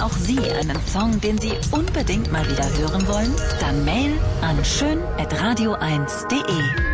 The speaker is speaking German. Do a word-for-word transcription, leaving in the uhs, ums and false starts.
auch Sie einen Song, den Sie unbedingt mal wieder hören wollen? Dann Mail an schön at radio eins punkt de.